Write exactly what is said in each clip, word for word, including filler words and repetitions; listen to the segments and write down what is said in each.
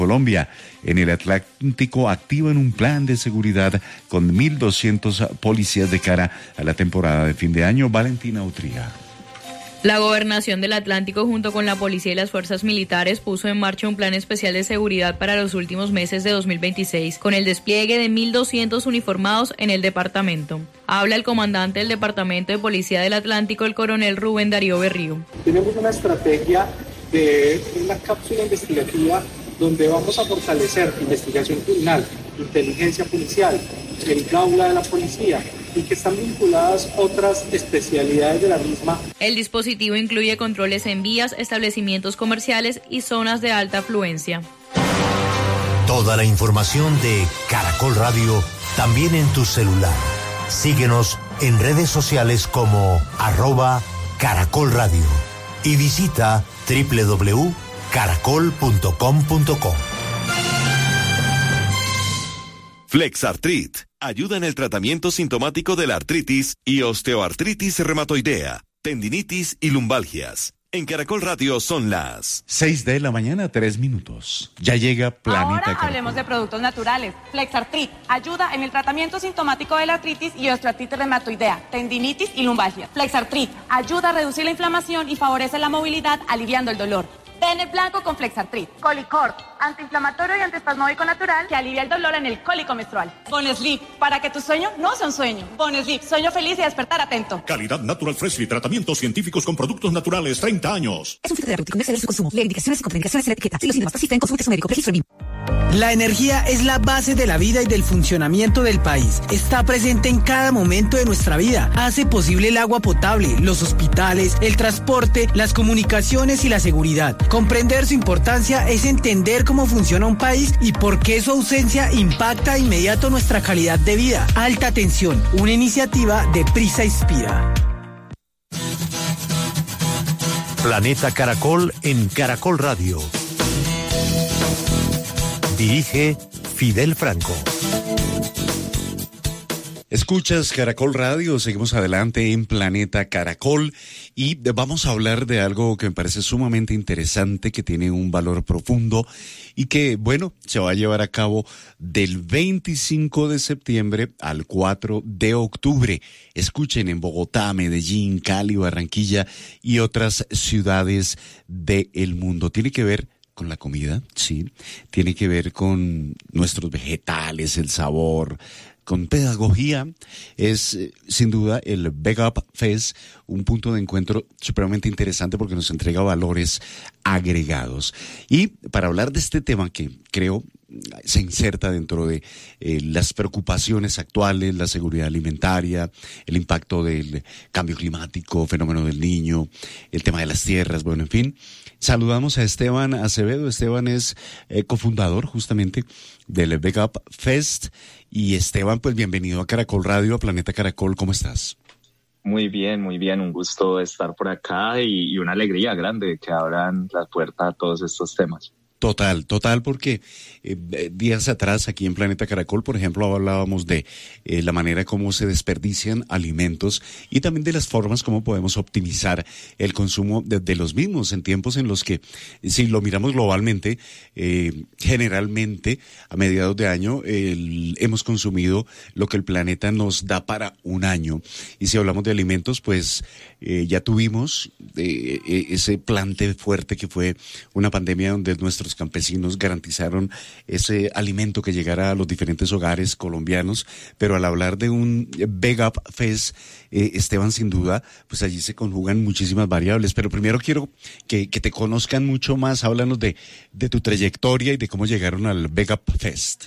Colombia en el Atlántico activan un plan de seguridad con mil doscientos policías de cara a la temporada de fin de año. Valentina Utría. La Gobernación del Atlántico, junto con la policía y las fuerzas militares, puso en marcha un plan especial de seguridad para los últimos meses de dos mil veintiséis, con el despliegue de mil doscientos uniformados en el departamento. Habla el comandante del Departamento de Policía del Atlántico, el coronel Rubén Darío Berrío. Tenemos una estrategia de una cápsula investigativa donde vamos a fortalecer investigación criminal, inteligencia policial, el aula de la policía, y que están vinculadas otras especialidades de la misma. El dispositivo incluye controles en vías, establecimientos comerciales y zonas de alta afluencia. Toda la información de Caracol Radio también en tu celular. Síguenos en redes sociales como arroba Caracol Radio y visita doble u doble u doble u punto caracol punto com punto co. Flexartrit ayuda en el tratamiento sintomático de la artritis y osteoartritis reumatoidea, tendinitis y lumbalgias. En Caracol Radio son las seis de la mañana, tres minutos. Ya llega Planeta Ahora Caracol. hablemos de productos naturales. Flexartrit ayuda en el tratamiento sintomático de la artritis y osteoartritis reumatoidea, tendinitis y lumbalgias. Flexartrit ayuda a reducir la inflamación y favorece la movilidad, aliviando el dolor. Ten el blanco con Flexartrit. Colicort, antiinflamatorio y antiespasmódico natural que alivia el dolor en el cólico menstrual. Bonesleep, para que tu sueño no sea un sueño. Bonesleep, sueño feliz y despertar atento. Calidad Natural Freshly, tratamientos científicos con productos naturales, treinta años. Es un fitoterapéutico, no exceder su consumo. Lee indicaciones y contraindicaciones en la etiqueta. Si los síntomas persisten, consulte a su médico. Registro B I M. La energía es la base de la vida y del funcionamiento del país. Está presente en cada momento de nuestra vida. Hace posible el agua potable, los hospitales, el transporte, las comunicaciones y la seguridad. Comprender su importancia es entender cómo funciona un país y por qué su ausencia impacta de inmediato nuestra calidad de vida. Alta tensión, una iniciativa de Prisa Inspira. Planeta Caracol en Caracol Radio. Dirige Fidel Franco. Escuchas Caracol Radio, seguimos adelante en Planeta Caracol y vamos a hablar de algo que me parece sumamente interesante, que tiene un valor profundo y que, bueno, se va a llevar a cabo del veinticinco de septiembre al cuatro de octubre. Escuchen, en Bogotá, Medellín, Cali, Barranquilla y otras ciudades del mundo. Tiene que ver con la comida, sí, tiene que ver con nuestros vegetales, el sabor, con pedagogía. Es eh, sin duda el Veg Up Fest, un punto de encuentro supremamente interesante porque nos entrega valores agregados. Y para hablar de este tema que creo se inserta dentro de eh, las preocupaciones actuales, la seguridad alimentaria, el impacto del cambio climático, fenómeno del niño, el tema de las tierras, bueno, en fin. Saludamos a Esteban Acevedo. Esteban es eh, cofundador justamente del Veg Up Fest. Y Esteban, pues bienvenido a Caracol Radio, a Planeta Caracol. ¿Cómo estás? Muy bien, muy bien. Un gusto estar por acá y, y una alegría grande que abran la puerta a todos estos temas. Total, total, porque eh, días atrás aquí en Planeta Caracol, por ejemplo, hablábamos de eh, la manera como se desperdician alimentos y también de las formas como podemos optimizar el consumo de, de los mismos en tiempos en los que, si lo miramos globalmente, eh, generalmente a mediados de año el, hemos consumido lo que el planeta nos da para un año. Y si hablamos de alimentos, pues eh, ya tuvimos eh, ese plante fuerte que fue una pandemia donde nuestros campesinos garantizaron ese alimento que llegara a los diferentes hogares colombianos, pero al hablar de un Veg Up Fest, eh, Esteban, sin duda, pues allí se conjugan muchísimas variables, pero primero quiero que, que te conozcan mucho más. Háblanos de, de tu trayectoria y de cómo llegaron al Veg Up Fest.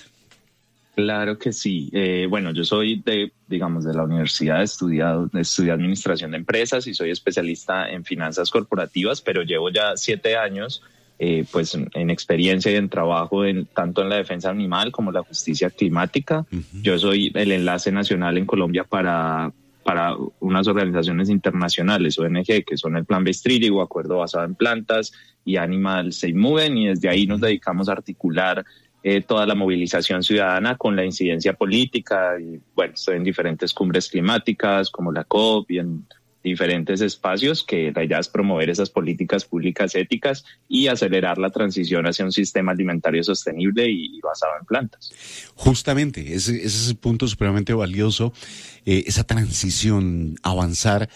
Claro que sí. Eh, bueno, yo soy de, digamos, de la universidad, he estudiado, estudié administración de empresas y soy especialista en finanzas corporativas, pero llevo ya siete años Eh, pues en, en experiencia y en trabajo en, tanto en la defensa animal como la justicia climática. Uh-huh. Yo soy el enlace nacional en Colombia para, para unas organizaciones internacionales, O N G, que son el Plan Based Treaty o Acuerdo Basado en Plantas y Animal Safe Movement, y desde ahí nos dedicamos a articular eh, toda la movilización ciudadana con la incidencia política. Y bueno, estoy en diferentes cumbres climáticas como la COP y en diferentes espacios, que la idea es promover esas políticas públicas éticas y acelerar la transición hacia un sistema alimentario sostenible y basado en plantas. Justamente, ese, ese es el punto supremamente valioso, eh, esa transición, avanzar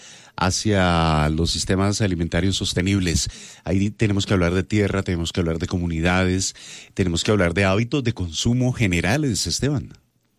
hacia los sistemas alimentarios sostenibles. Ahí tenemos que hablar de tierra, tenemos que hablar de comunidades, tenemos que hablar de hábitos de consumo generales, Esteban.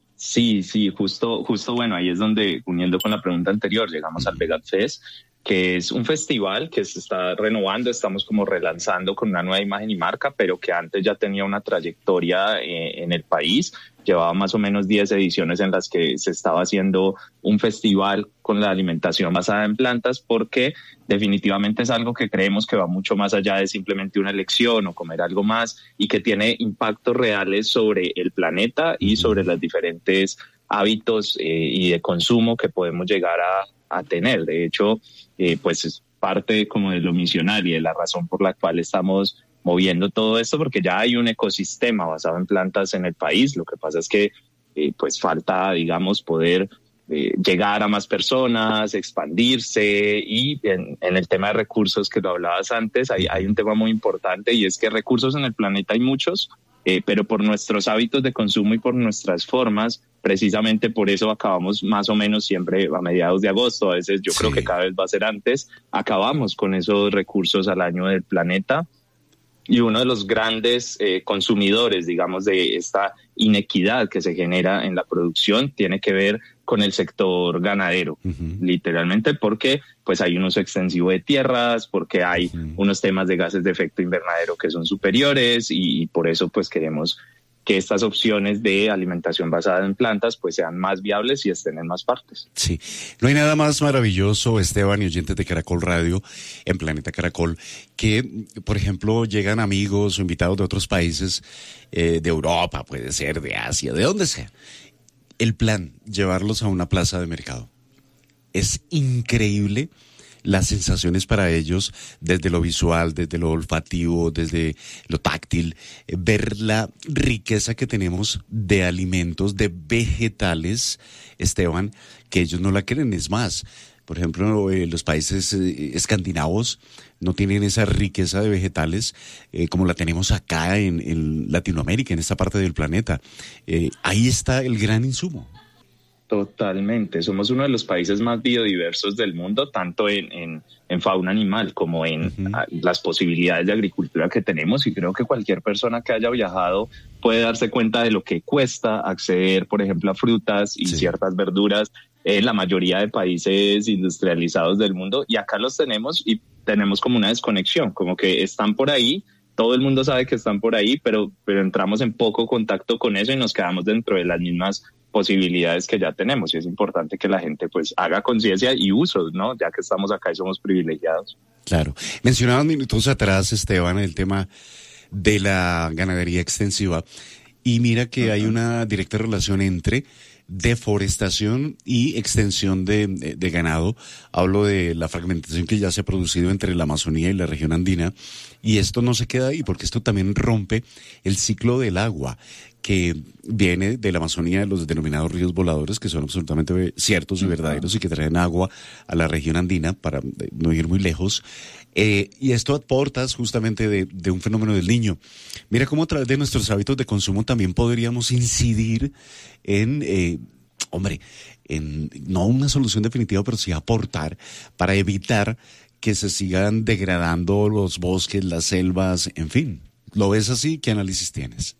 Sí, sí, justo, justo, bueno, ahí es donde, uniendo con la pregunta anterior, llegamos al Vegan Fest, que es un festival que se está renovando, estamos como relanzando con una nueva imagen y marca, pero que antes ya tenía una trayectoria eh, en el país. Llevaba más o menos diez ediciones en las que se estaba haciendo un festival con la alimentación basada en plantas, porque definitivamente es algo que creemos que va mucho más allá de simplemente una elección o comer algo más, y que tiene impactos reales sobre el planeta y sobre los diferentes hábitos eh, y de consumo que podemos llegar a, a tener. De hecho, eh, pues es parte como de lo misional y de la razón por la cual estamos moviendo todo esto, porque ya hay un ecosistema basado en plantas en el país. Lo que pasa es que eh, pues falta, digamos, poder eh, llegar a más personas, expandirse, y en, en el tema de recursos que lo hablabas antes, hay, hay un tema muy importante, y es que recursos en el planeta hay muchos, eh, pero por nuestros hábitos de consumo y por nuestras formas, precisamente por eso acabamos más o menos siempre a mediados de agosto, a veces yo sí. creo que cada vez va a ser antes, acabamos con esos recursos al año del planeta. Y uno de los grandes eh, consumidores, digamos, de esta inequidad que se genera en la producción tiene que ver con el sector ganadero, uh-huh. literalmente, porque pues hay un uso extensivo de tierras, porque hay uh-huh. unos temas de gases de efecto invernadero que son superiores, y, y por eso pues queremos que estas opciones de alimentación basada en plantas pues sean más viables y estén en más partes. Sí, no hay nada más maravilloso, Esteban y oyentes de Caracol Radio, en Planeta Caracol, que, por ejemplo, llegan amigos o invitados de otros países, eh, de Europa, puede ser, de Asia, de donde sea. El plan, llevarlos a una plaza de mercado. Es increíble las sensaciones para ellos, desde lo visual, desde lo olfativo, desde lo táctil, eh, ver la riqueza que tenemos de alimentos, de vegetales, Esteban, que ellos no la quieren. Es más, por ejemplo, eh, los países eh, escandinavos no tienen esa riqueza de vegetales eh, como la tenemos acá en, en Latinoamérica, en esta parte del planeta. Eh, ahí está el gran insumo. Totalmente, somos uno de los países más biodiversos del mundo, tanto en, en, en fauna animal como en uh-huh. a, las posibilidades de agricultura que tenemos, y creo que cualquier persona que haya viajado puede darse cuenta de lo que cuesta acceder, por ejemplo, a frutas y sí. ciertas verduras en la mayoría de países industrializados del mundo, y acá los tenemos y tenemos como una desconexión, como que están por ahí, todo el mundo sabe que están por ahí, pero, pero entramos en poco contacto con eso y nos quedamos dentro de las mismas posibilidades que ya tenemos, y es importante que la gente pues haga conciencia y uso, ¿no? Ya que estamos acá y somos privilegiados. Claro. Mencionaban minutos atrás, Esteban, el tema de la ganadería extensiva, y mira que uh-huh. hay una directa relación entre deforestación y extensión de, de, de ganado. Hablo de la fragmentación que ya se ha producido entre la Amazonía y la región andina, y esto no se queda ahí, porque esto también rompe el ciclo del agua, que viene de la Amazonía, de los denominados ríos voladores, que son absolutamente ciertos y verdaderos, y que traen agua a la región andina, para no ir muy lejos. Eh, y esto aporta justamente de, de un fenómeno del Niño. Mira cómo a través de nuestros hábitos de consumo también podríamos incidir en, eh, hombre, en no una solución definitiva, pero sí aportar para evitar que se sigan degradando los bosques, las selvas, en fin. ¿Lo ves así? ¿Qué análisis tienes?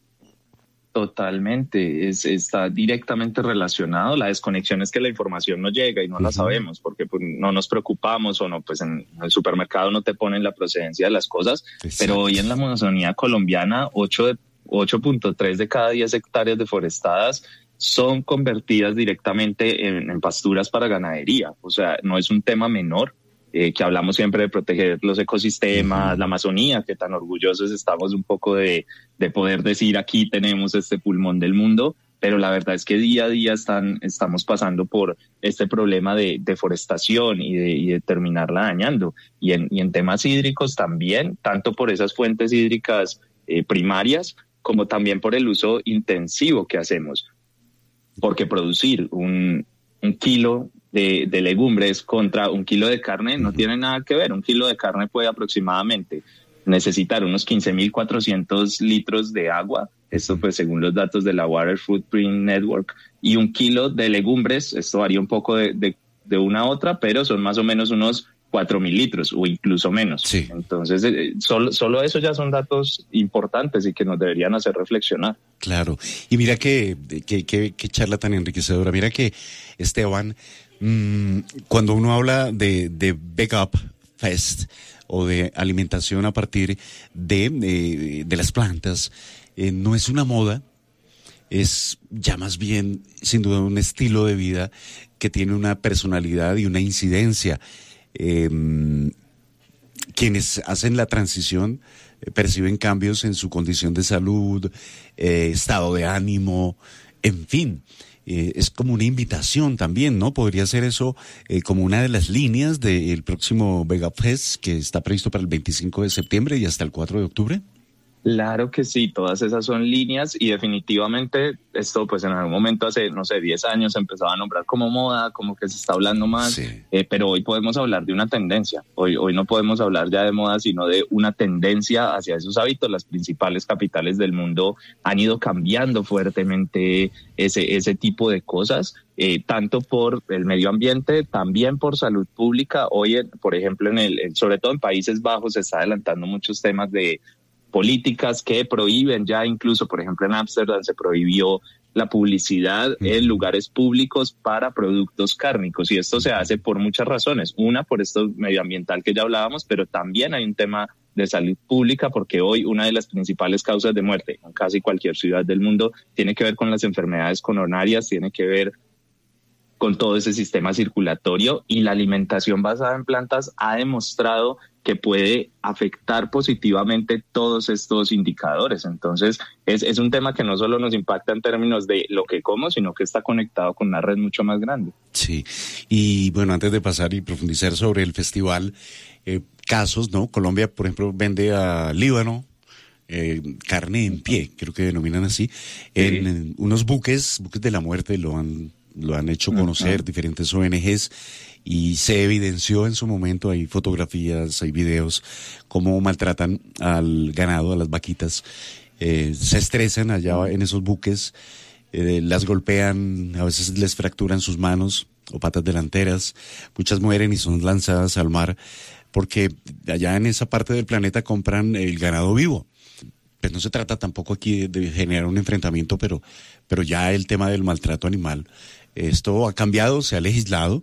Totalmente, es, está directamente relacionado. La desconexión es que la información no llega y no uh-huh. la sabemos, porque pues, no nos preocupamos, o no, pues en, en el supermercado no te ponen la procedencia de las cosas. Exacto. Pero hoy en la Amazonía colombiana, ocho punto tres de cada diez hectáreas deforestadas son convertidas directamente en, en pasturas para ganadería. O sea, no es un tema menor. Eh, que hablamos siempre de proteger los ecosistemas, uh-huh. la Amazonía, que tan orgullosos estamos un poco de, de poder decir aquí tenemos este pulmón del mundo, pero la verdad es que día a día están, estamos pasando por este problema de deforestación y de, y de terminarla dañando. Y en, y en temas hídricos también, tanto por esas fuentes hídricas eh, primarias, como también por el uso intensivo que hacemos. Porque producir un, un kilo de, de legumbres contra un kilo de carne no uh-huh. tiene nada que ver. Un kilo de carne puede aproximadamente necesitar unos quince mil cuatrocientos litros de agua, esto pues según los datos de la Water Footprint Network, y un kilo de legumbres, esto varía un poco de, de, de una a otra, pero son más o menos unos cuatro mil litros o incluso menos. Sí. Entonces, eh, solo, solo eso ya son datos importantes y que nos deberían hacer reflexionar. Claro. Y mira que, que, que, que charla tan enriquecedora. Mira que, Esteban, mmm, cuando uno habla de, de Veg Up Fest o de alimentación a partir de, de, de las plantas, eh, no es una moda, es ya más bien, sin duda, un estilo de vida que tiene una personalidad y una incidencia. Eh, quienes hacen la transición eh, perciben cambios en su condición de salud, eh, estado de ánimo, en fin, eh, es como una invitación también, ¿no? Podría ser eso eh, como una de las líneas del próximo Veg Up Fest que está previsto para el veinticinco de septiembre y hasta el cuatro de octubre. Claro que sí, todas esas son líneas y definitivamente esto pues en algún momento hace, no sé, diez años se empezaba a nombrar como moda, como que se está hablando más, sí. eh, pero hoy podemos hablar de una tendencia, hoy, hoy no podemos hablar ya de moda sino de una tendencia hacia esos hábitos. Las principales capitales del mundo han ido cambiando fuertemente ese, ese tipo de cosas, eh, tanto por el medio ambiente, también por salud pública. Hoy, por ejemplo, en el, sobre todo en Países Bajos se está adelantando muchos temas de políticas que prohíben ya, incluso por ejemplo en Ámsterdam se prohibió la publicidad en lugares públicos para productos cárnicos, y esto se hace por muchas razones. Una, por esto medioambiental que ya hablábamos, pero también hay un tema de salud pública, porque hoy una de las principales causas de muerte en casi cualquier ciudad del mundo tiene que ver con las enfermedades coronarias, tiene que ver con todo ese sistema circulatorio, y la alimentación basada en plantas ha demostrado que puede afectar positivamente todos estos indicadores. Entonces, es, es un tema que no solo nos impacta en términos de lo que como, sino que está conectado con una red mucho más grande. Sí, y bueno, antes de pasar y profundizar sobre el festival, eh, casos, ¿no? Colombia, por ejemplo, vende a Líbano eh, carne en pie, creo que denominan así, en, sí. en unos buques, buques de la muerte, lo han, lo han hecho conocer uh-huh. diferentes O N Ges, y se evidenció en su momento, hay fotografías, hay videos, cómo maltratan al ganado, a las vaquitas, eh, se estresan allá en esos buques, eh, las golpean, a veces les fracturan sus manos o patas delanteras, muchas mueren y son lanzadas al mar, porque allá en esa parte del planeta compran el ganado vivo. Pues no se trata tampoco aquí de generar un enfrentamiento, pero, pero ya el tema del maltrato animal, esto ha cambiado, se ha legislado,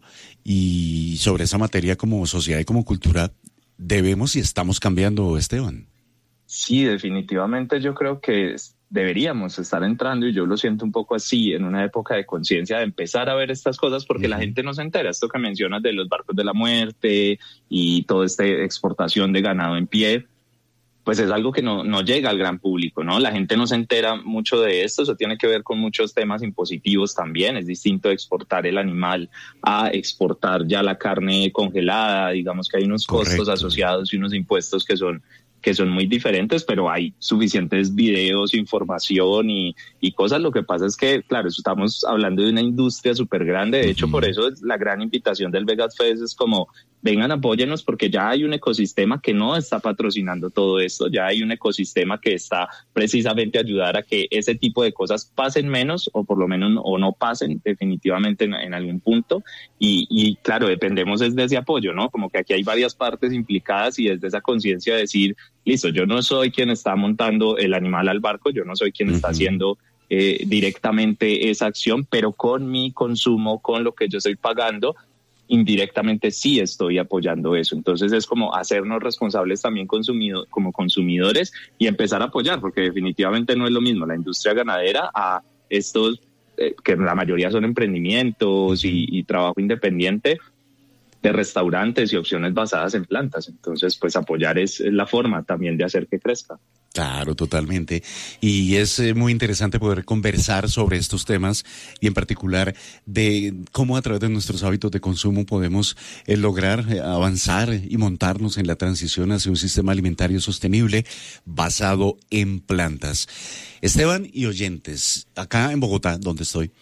y sobre esa materia como sociedad y como cultura debemos y estamos cambiando, Esteban. Sí, definitivamente yo creo que deberíamos estar entrando, y yo lo siento un poco así, en una época de conciencia, de empezar a ver estas cosas, porque uh-huh. la gente no se entera. Esto que mencionas de los barcos de la muerte y toda esta exportación de ganado en pie, pues es algo que no, no llega al gran público, ¿no? La gente no se entera mucho de esto, eso tiene que ver con muchos temas impositivos también. Es distinto exportar el animal a exportar ya la carne congelada, digamos que hay unos Correcto. Costos asociados y unos impuestos que son que son muy diferentes, pero hay suficientes videos, información y, y cosas. Lo que pasa es que, claro, estamos hablando de una industria súper grande. De hecho, uh-huh. por eso es la gran invitación del Veg Up Fest, es como, vengan, apóyennos, porque ya hay un ecosistema que no está patrocinando todo esto, ya hay un ecosistema que está precisamente a ayudar a que ese tipo de cosas pasen menos, o por lo menos o no pasen definitivamente en, en algún punto, y, y claro, dependemos desde ese apoyo, ¿no? Como que aquí hay varias partes implicadas, y desde esa conciencia de decir, listo, yo no soy quien está montando el animal al barco, yo no soy quien uh-huh. está haciendo eh, directamente esa acción, pero con mi consumo, con lo que yo estoy pagando, indirectamente sí estoy apoyando eso. Entonces es como hacernos responsables también consumido, como consumidores, y empezar a apoyar, porque definitivamente no es lo mismo la industria ganadera a estos, eh, que la mayoría son emprendimientos y, y trabajo independiente, de restaurantes y opciones basadas en plantas. Entonces, pues apoyar es, es la forma también de hacer que crezca. Claro, totalmente. Y es eh, muy interesante poder conversar sobre estos temas, y en particular de cómo a través de nuestros hábitos de consumo podemos eh, lograr eh, avanzar y montarnos en la transición hacia un sistema alimentario sostenible basado en plantas. Esteban y oyentes, acá en Bogotá, donde estoy,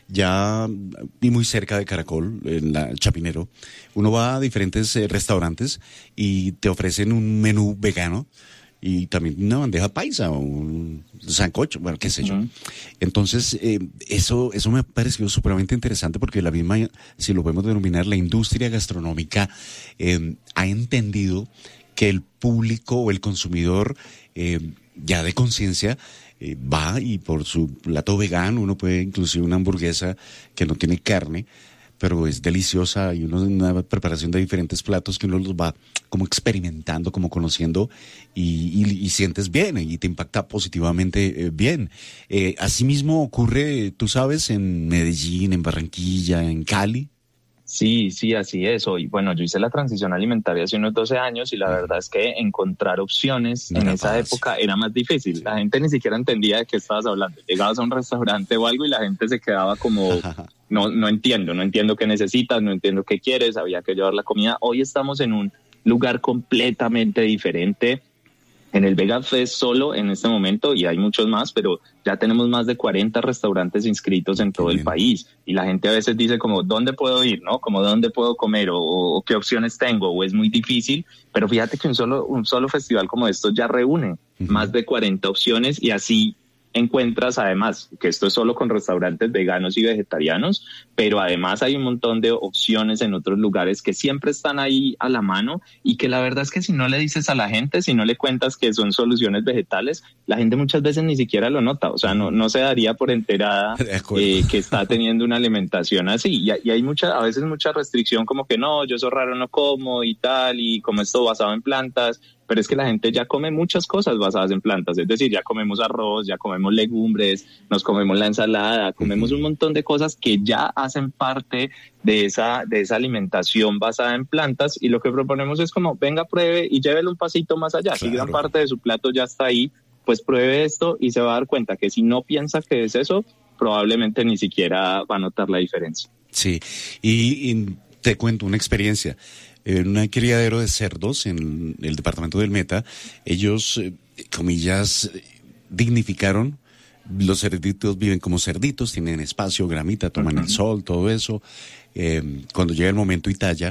ya y muy cerca de Caracol, en la Chapinero, uno va a diferentes eh, restaurantes y te ofrecen un menú vegano y también una bandeja paisa o un sancocho, bueno, qué sé yo. Uh-huh. Entonces, eh, eso eso me ha parecido supremamente interesante porque la misma, si lo podemos denominar, la industria gastronómica eh, ha entendido que el público o el consumidor eh, ya de conciencia eh, va y por su plato vegano, uno puede inclusive una hamburguesa que no tiene carne, pero es deliciosa y uno una preparación de diferentes platos que uno los va como experimentando, como conociendo y, y, y sientes bien y te impacta positivamente eh, bien. Eh, asimismo ocurre, tú sabes, en Medellín, en Barranquilla, en Cali. Sí, sí, así es. Hoy, bueno, yo hice la transición alimentaria hace unos doce años y la verdad es que encontrar opciones no en esa fácil. época era más difícil. La gente ni siquiera entendía de qué estabas hablando. Llegabas a un restaurante o algo y la gente se quedaba como, no, no entiendo, no entiendo qué necesitas, no entiendo qué quieres, había que llevar la comida. Hoy estamos en un lugar completamente diferente. En el Vega Fest solo en este momento, y hay muchos más, pero ya tenemos más de cuarenta restaurantes inscritos en todo el país. Y la gente a veces dice como, ¿dónde puedo ir? ¿No? Como, ¿dónde puedo comer? O, o ¿qué opciones tengo? O es muy difícil. Pero fíjate que un solo, un solo festival como esto ya reúne uh-huh. más de cuarenta opciones y así encuentras además, que esto es solo con restaurantes veganos y vegetarianos, pero además hay un montón de opciones en otros lugares que siempre están ahí a la mano y que la verdad es que si no le dices a la gente, si no le cuentas que son soluciones vegetales, la gente muchas veces ni siquiera lo nota, o sea, no, no se daría por enterada eh, que está teniendo una alimentación así y, y hay mucha, a veces mucha restricción como que no, yo soy raro, no como y tal, y como esto basado en plantas. Pero es que la gente ya come muchas cosas basadas en plantas, es decir, ya comemos arroz, ya comemos legumbres, nos comemos la ensalada, comemos un montón de cosas que ya hacen parte de esa, de esa alimentación basada en plantas y lo que proponemos es como, venga, pruebe y llévele un pasito más allá, claro. Si gran parte de su plato ya está ahí, pues pruebe esto y se va a dar cuenta que si no piensa que es eso, probablemente ni siquiera va a notar la diferencia. Sí, y, y te cuento una experiencia. En un criadero de cerdos en el departamento del Meta, ellos, eh, comillas, dignificaron. Los cerditos viven como cerditos, tienen espacio, gramita, toman uh-huh. el sol, todo eso. Eh, cuando llega el momento y talla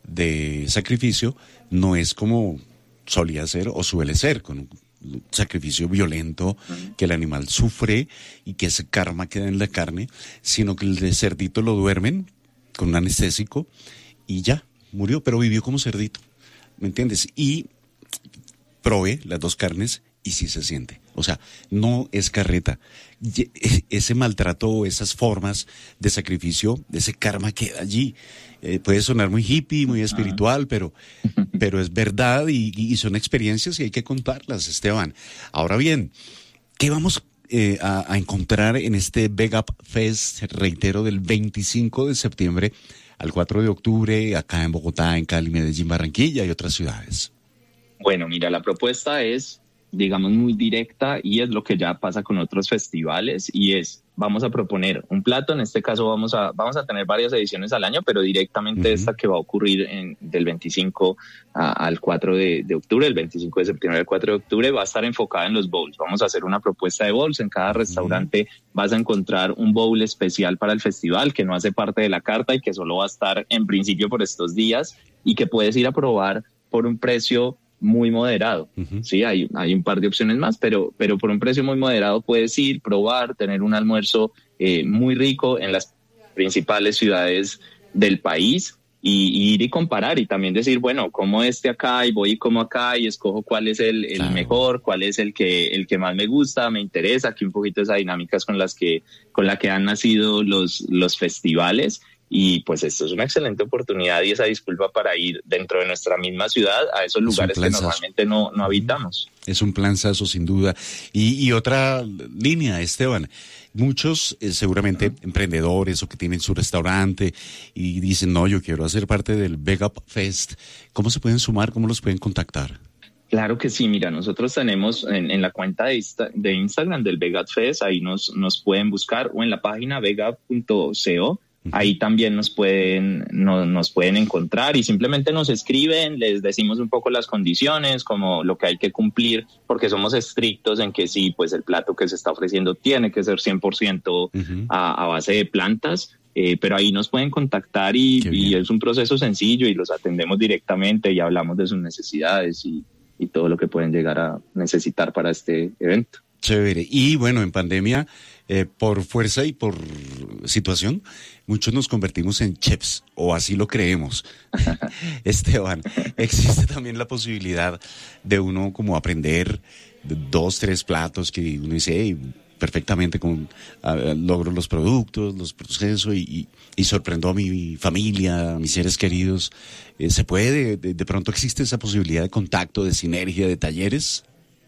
de sacrificio, no es como solía ser o suele ser, con un sacrificio violento uh-huh. que el animal sufre y que ese karma queda en la carne, sino que el cerdito lo duermen con un anestésico y ya. Murió, pero vivió como cerdito, ¿me entiendes? Y probé las dos carnes y sí se siente. O sea, no es carreta. Ese maltrato, esas formas de sacrificio, ese karma queda allí. Eh, puede sonar muy hippie, muy espiritual, pero, pero es verdad y, y son experiencias y hay que contarlas, Esteban. Ahora bien, ¿qué vamos eh, a, a encontrar en este Vega Fest, reitero, del veinticinco de septiembre al cuatro de octubre, acá en Bogotá, en Cali, Medellín, Barranquilla y otras ciudades? Bueno, mira, la propuesta es, digamos, muy directa y es lo que ya pasa con otros festivales y es, vamos a proponer un plato, en este caso vamos a vamos a tener varias ediciones al año, pero directamente uh-huh. esta que va a ocurrir en, del veinticinco a, al cuatro de, de octubre, el veinticinco de septiembre al cuatro de octubre, va a estar enfocada en los bowls. Vamos a hacer una propuesta de bowls, en cada restaurante uh-huh. vas a encontrar un bowl especial para el festival que no hace parte de la carta y que solo va a estar en principio por estos días y que puedes ir a probar por un precio muy moderado. Uh-huh. Sí, hay, hay un par de opciones más, pero, pero por un precio muy moderado puedes ir, probar, tener un almuerzo eh, muy rico en las principales ciudades del país y, y ir y comparar y también decir, bueno, como este acá y voy y como acá y escojo cuál es el, el claro. mejor, cuál es el que, el que más me gusta, me interesa, aquí un poquito esas dinámicas con las que, con la que han nacido los, los festivales. Y pues esto es una excelente oportunidad y esa disculpa para ir dentro de nuestra misma ciudad a esos lugares que normalmente no, no habitamos. Es un planzazo sin duda. Y, y otra línea, Esteban, muchos eh, seguramente uh-huh. emprendedores o que tienen su restaurante y dicen, no, yo quiero hacer parte del Vega Fest. ¿Cómo se pueden sumar? ¿Cómo los pueden contactar? Claro que sí, mira, nosotros tenemos en, en la cuenta de, Insta, de Instagram del Vega Fest, ahí nos, nos pueden buscar o en la página vega punto co. Ahí también nos pueden, no, nos pueden encontrar y simplemente nos escriben, les decimos un poco las condiciones, como lo que hay que cumplir, porque somos estrictos en que sí, pues el plato que se está ofreciendo tiene que ser cien por ciento uh-huh. a, a base de plantas. Eh, pero ahí nos pueden contactar y, y es un proceso sencillo y los atendemos directamente y hablamos de sus necesidades y, y todo lo que pueden llegar a necesitar para este evento. Chévere. Y bueno, en pandemia, eh, por fuerza y por situación, muchos nos convertimos en chefs, o así lo creemos. Esteban, existe también la posibilidad de uno como aprender dos, tres platos que uno dice, hey, perfectamente con uh, logro los productos, los procesos y, y, y sorprendo a mi familia, a mis seres queridos. Eh, ¿Se puede? De, de pronto existe esa posibilidad de contacto, de sinergia, de talleres?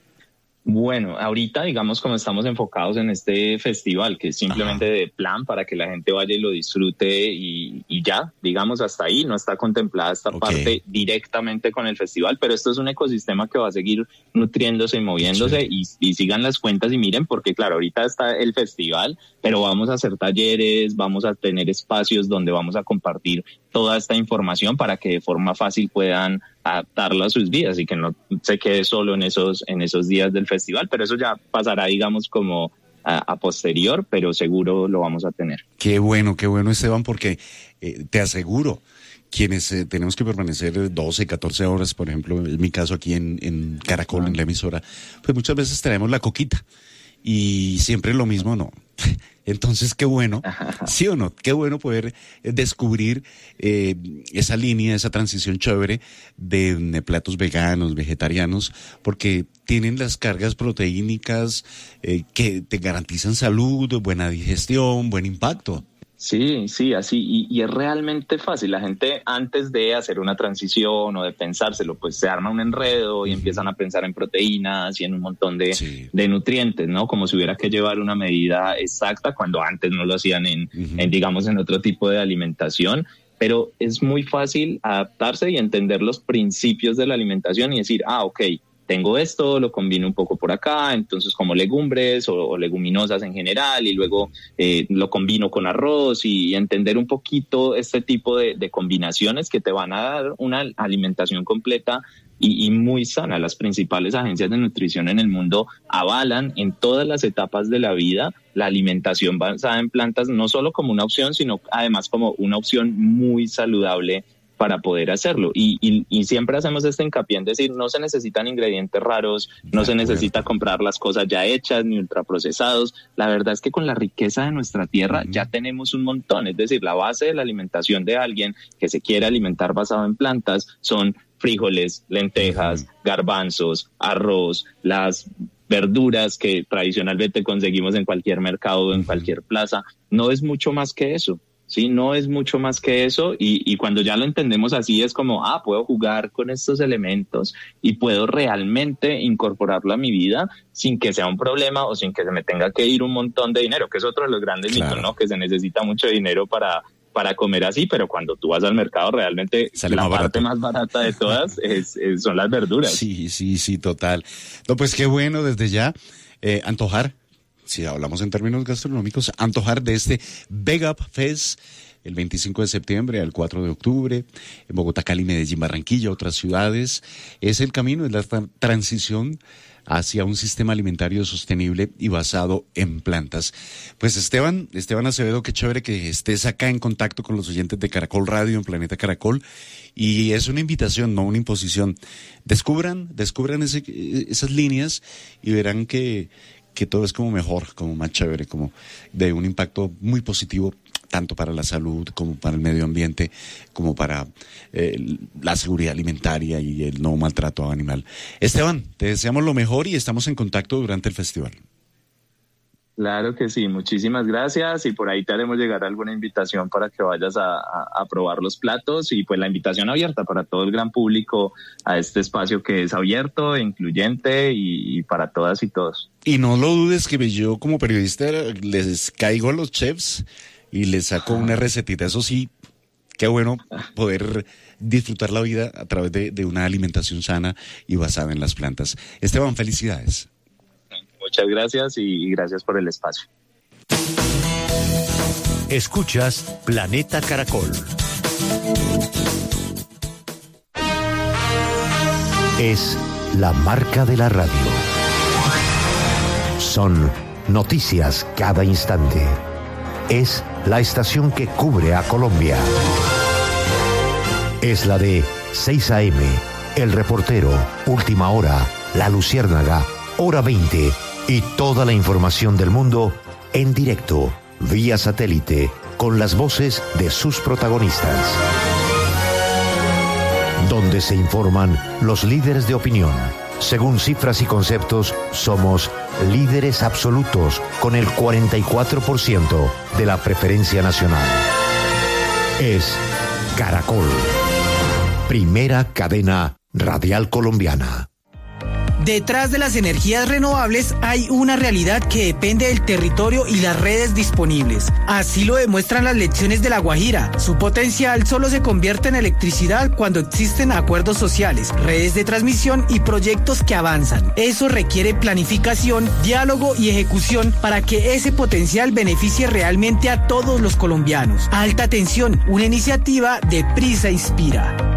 Bueno, ahorita digamos como estamos enfocados en este festival, que es simplemente Ajá. de plan para que la gente vaya y lo disfrute y, y ya, digamos hasta ahí, no está contemplada esta okay. parte directamente con el festival, pero esto es un ecosistema que va a seguir nutriéndose y moviéndose sí. y, y sigan las cuentas y miren, porque claro, ahorita está el festival, pero vamos a hacer talleres, vamos a tener espacios donde vamos a compartir toda esta información para que de forma fácil puedan adaptarla a sus vidas y que no se quede solo en esos en esos días del festival, pero eso ya pasará, digamos, como a, a posterior, pero seguro lo vamos a tener. Qué bueno, qué bueno, Esteban, porque eh, te aseguro, quienes eh, tenemos que permanecer doce, catorce horas, por ejemplo, en mi caso aquí en, en Caracol, ah. en la emisora, pues muchas veces traemos la coquita y siempre lo mismo, no. Entonces, qué bueno, ¿sí o no? Qué bueno poder descubrir eh, esa línea, esa transición chévere de, de platos veganos, vegetarianos, porque tienen las cargas proteínicas eh, que te garantizan salud, buena digestión, buen impacto. Sí, sí, así, y, y es realmente fácil. La gente antes de hacer una transición o de pensárselo, pues se arma un enredo y uh-huh. empiezan a pensar en proteínas y en un montón de, sí. de nutrientes, ¿no? Como si hubiera que llevar una medida exacta cuando antes no lo hacían en, uh-huh. en digamos, en otro tipo de alimentación. Pero es muy fácil adaptarse y entender los principios de la alimentación y decir, ah, ok, tengo esto, lo combino un poco por acá, entonces como legumbres o, o leguminosas en general y luego eh, lo combino con arroz y, y entender un poquito este tipo de, de combinaciones que te van a dar una alimentación completa y, y muy sana. Las principales agencias de nutrición en el mundo avalan en todas las etapas de la vida la alimentación basada en plantas, no solo como una opción, sino además como una opción muy saludable para poder hacerlo. Y, y, y siempre hacemos este hincapié en decir, no se necesitan ingredientes raros, no se necesita comprar las cosas ya hechas ni ultraprocesados. La verdad es que con la riqueza de nuestra tierra uh-huh. ya tenemos un montón. Es decir, la base de la alimentación de alguien que se quiere alimentar basado en plantas son frijoles, lentejas, uh-huh. garbanzos, arroz, las verduras que tradicionalmente conseguimos en cualquier mercado o en uh-huh. cualquier plaza. No es mucho más que eso. Sí, no es mucho más que eso y, y cuando ya lo entendemos así es como, ah, puedo jugar con estos elementos y puedo realmente incorporarlo a mi vida sin que sea un problema o sin que se me tenga que ir un montón de dinero, que es otro de los grandes claro. mitos, ¿no? Que se necesita mucho dinero para, para comer así, pero cuando tú vas al mercado realmente Sale la parte más barata de todas es, es, son las verduras. Sí, sí, sí, total. No, pues qué bueno desde ya eh, antojar. Si hablamos en términos gastronómicos, antojar de este Vegap Fest el veinticinco de septiembre al cuatro de octubre, en Bogotá, Cali, Medellín, Barranquilla, otras ciudades. Es el camino, es la tra- transición hacia un sistema alimentario sostenible y basado en plantas. Pues Esteban, Esteban Acevedo, qué chévere que estés acá en contacto con los oyentes de Caracol Radio en Planeta Caracol. Y es una invitación, no una imposición. Descubran, descubran ese, esas líneas y verán que que todo es como mejor, como más chévere, como de un impacto muy positivo, tanto para la salud, como para el medio ambiente, como para eh, la seguridad alimentaria y el no maltrato animal. Esteban, te deseamos lo mejor y estamos en contacto durante el festival. Claro que sí, muchísimas gracias y por ahí te haremos llegar alguna invitación para que vayas a, a, a probar los platos y pues la invitación abierta para todo el gran público a este espacio que es abierto, incluyente y, y para todas y todos. Y no lo dudes que yo como periodista les caigo a los chefs y les saco una recetita, eso sí, qué bueno poder disfrutar la vida a través de, de una alimentación sana y basada en las plantas. Esteban, felicidades. Muchas gracias y gracias por el espacio. Escuchas Planeta Caracol. Es la marca de la radio. Son noticias cada instante. Es la estación que cubre a Colombia. Es la de seis a eme, El Reportero, Última Hora, La Luciérnaga, Hora veinte y toda la información del mundo en directo, vía satélite, con las voces de sus protagonistas. Donde se informan los líderes de opinión. Según cifras y conceptos, somos líderes absolutos con el cuarenta y cuatro por ciento de la preferencia nacional. Es Caracol, primera cadena radial colombiana. Detrás de las energías renovables hay una realidad que depende del territorio y las redes disponibles. Así lo demuestran las lecciones de La Guajira. Su potencial solo se convierte en electricidad cuando existen acuerdos sociales, redes de transmisión y proyectos que avanzan. Eso requiere planificación, diálogo y ejecución para que ese potencial beneficie realmente a todos los colombianos. Alta tensión, una iniciativa de Prisa Inspira.